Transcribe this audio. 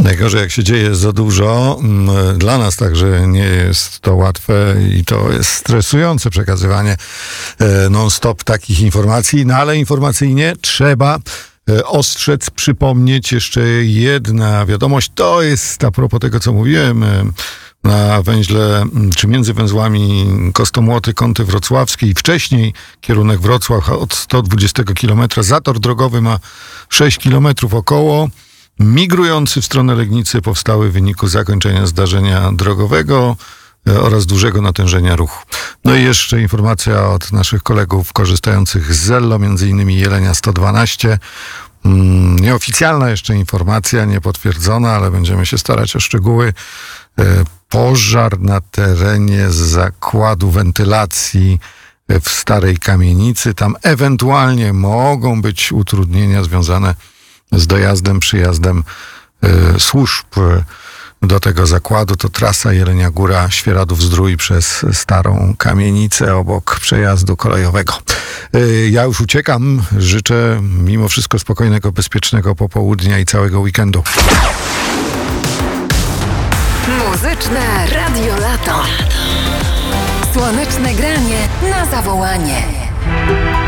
Najgorzej, jak się dzieje za dużo. Dla nas także nie jest to łatwe i to jest stresujące przekazywanie non-stop takich informacji, no ale informacyjnie trzeba ostrzec, przypomnieć jeszcze jedna wiadomość. To jest a propos tego, co mówiłem, na węźle, czy między węzłami Kostomłoty, Kąty Wrocławskie i wcześniej kierunek Wrocław od 120 km. Zator drogowy ma 6 km około. Migrujący w stronę Legnicy powstały w wyniku zakończenia zdarzenia drogowego oraz dużego natężenia ruchu. No i jeszcze informacja od naszych kolegów korzystających z Zello, między innymi Jelenia 112. Nieoficjalna jeszcze informacja, niepotwierdzona, ale będziemy się starać o szczegóły. Pożar na terenie zakładu wentylacji w Starej Kamienicy. Tam ewentualnie mogą być utrudnienia związane z dojazdem, przyjazdem służb do tego zakładu. To trasa Jelenia Góra, Świeradów-Zdrój przez Starą Kamienicę obok przejazdu kolejowego. Ja już uciekam. Życzę mimo wszystko spokojnego, bezpiecznego popołudnia i całego weekendu. Muzyczne Radio Lato. Słoneczne granie na zawołanie.